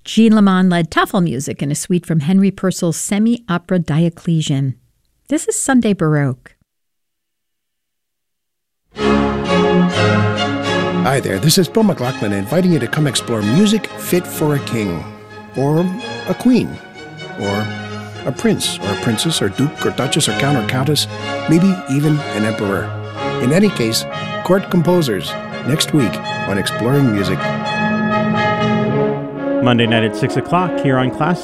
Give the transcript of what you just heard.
Jean Lamond led Tafel music in a suite from Henry Purcell's semi-opera Diocletian. This is Sunday Baroque. Hi there, this is Bill McLaughlin inviting you to come explore music fit for a king, or a queen, or a prince, or a princess, or duke, or duchess, or count, or countess, maybe even an emperor. In any case, court composers, next week on Exploring Music. Monday night at 6 o'clock here on Classic.